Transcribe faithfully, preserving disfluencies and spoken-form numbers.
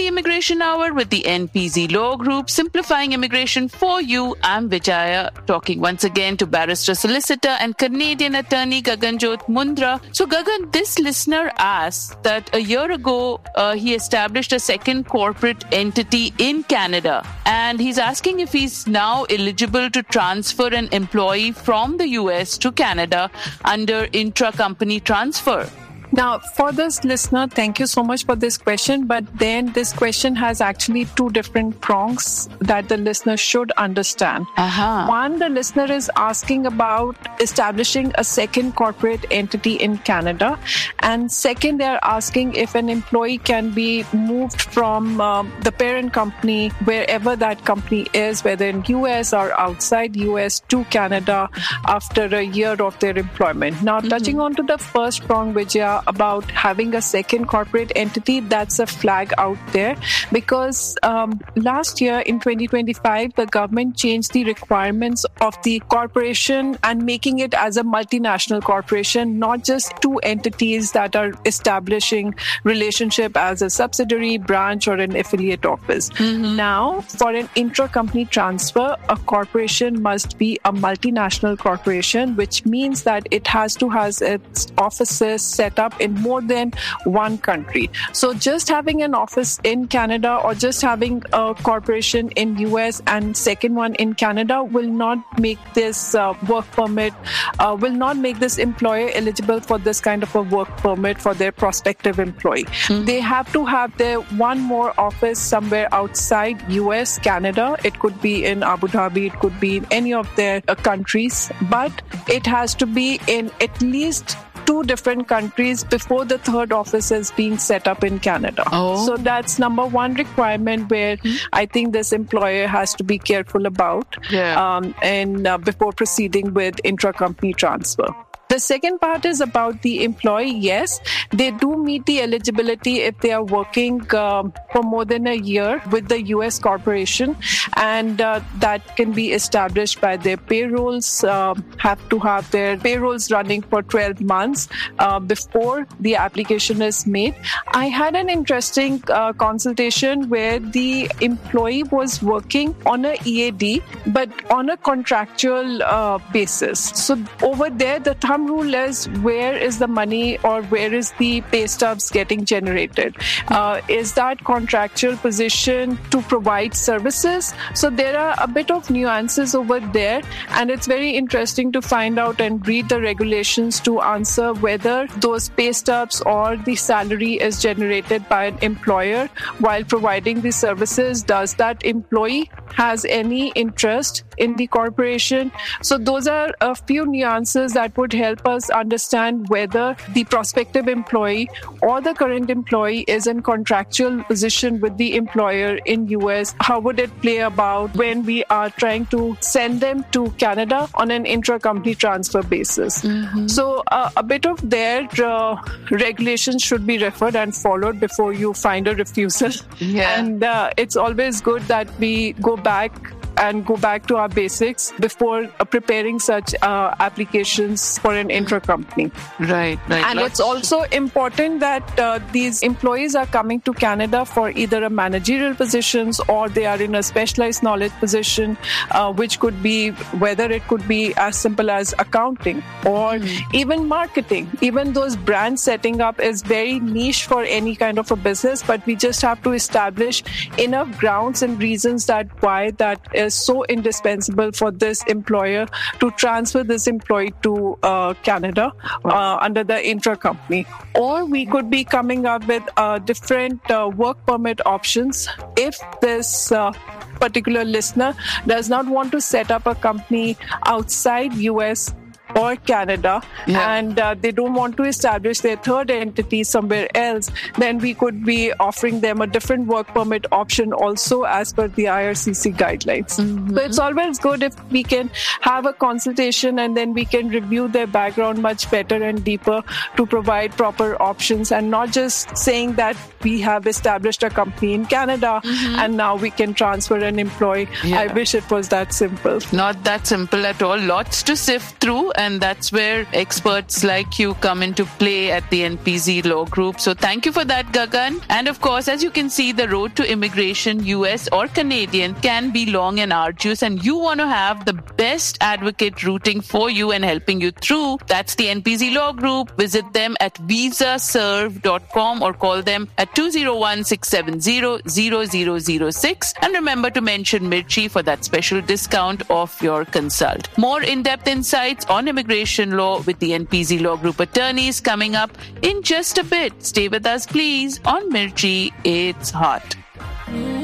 the Immigration Hour with the N P Z Law Group, simplifying immigration for you. I'm Vijaya, talking once again to barrister, solicitor and Canadian attorney Gaganjot Mundra. So Gagan, this listener asks that a year ago uh, he established a second corporate entity in Canada, and he's asking if he's now eligible to transfer an employee from the U S to Canada under intra-company transfer. Now, for this listener, thank you so much for this question. But then this question has actually two different prongs that the listener should understand. Uh-huh. One, the listener is asking about establishing a second corporate entity in Canada. And second, they're asking if an employee can be moved from um, the parent company, wherever that company is, whether in U S or outside U S, to Canada after a year of their employment. Now, mm-hmm. touching on to the first prong, Vijaya, about having a second corporate entity, that's a flag out there because um, last year in twenty twenty-five, the government changed the requirements of the corporation and making it as a multinational corporation, not just two entities that are establishing relationship as a subsidiary, branch, or an affiliate office. Mm-hmm. Now, for an intra-company transfer, a corporation must be a multinational corporation, which means that it has to have its offices set up in more than one country. So just having an office in Canada or just having a corporation in U S and second one in Canada will not make this uh, work permit, uh, will not make this employer eligible for this kind of a work permit for their prospective employee. Mm-hmm. They have to have their one more office somewhere outside U S, Canada. It could be in Abu Dhabi, it could be in any of their uh, countries, but it has to be in at least two different countries before the third office is being set up in Canada. Oh. So that's number one requirement where mm-hmm. I think this employer has to be careful about yeah. um, and uh, before proceeding with intra-company transfer. The second part is about the employee. Yes, they do meet the eligibility if they are working um, for more than a year with the U S corporation, and uh, that can be established by their payrolls, uh, have to have their payrolls running for twelve months uh, before the application is made. I had an interesting uh, consultation where the employee was working on a E A D, but on a contractual uh, basis. So over there, the thumb rule is where is the money or where is the pay stubs getting generated? Uh, is that contractual position to provide services? So there are a bit of nuances over there, and it's very interesting to find out and read the regulations to answer whether those pay stubs or the salary is generated by an employer while providing the services. Does that employee has any interest in the corporation? So those are a few nuances that would help us understand whether the prospective employee or the current employee is in contractual position with the employer in U S. How would it play about when we are trying to send them to Canada on an intra-company transfer basis? Mm-hmm. So uh, a bit of their uh, regulations should be referred and followed before you find a refusal. Yeah. And uh, it's always good that we go back and go back to our basics before uh, preparing such uh, applications for an intra-company. Right, right. And Lots. it's also important that uh, these employees are coming to Canada for either a managerial positions or they are in a specialized knowledge position, uh, which could be, whether it could be as simple as accounting or mm-hmm. even marketing. Even those brand setting up is very niche for any kind of a business, but we just have to establish enough grounds and reasons that why that is so indispensable for this employer to transfer this employee to uh, Canada uh, under the intra-company. Or we could be coming up with uh, different uh, work permit options if this uh, particular listener does not want to set up a company outside U S or Canada, yeah. and uh, they don't want to establish their third entity somewhere else, then we could be offering them a different work permit option also as per the I R C C guidelines. Mm-hmm. So it's always good if we can have a consultation and then we can review their background much better and deeper to provide proper options and not just saying that we have established a company in Canada mm-hmm. and now we can transfer an employee. Yeah. I wish it was that simple. Not that simple at all. Lots to sift through. and that's where experts like you come into play at the N P Z Law Group. So thank you for that, Gagan. And of course, as you can see, the road to immigration, U S or Canadian, can be long and arduous, and you want to have the best advocate rooting for you and helping you through. That's the N P Z Law Group. Visit them at visa serve dot com or call them at two oh one, six seven zero, zero zero zero six. And remember to mention Mirchi for that special discount off your consult. More in-depth insights on immigration law with the N P Z Law Group attorneys coming up in just a bit. Stay with us, please, on Mirchi. It's hot.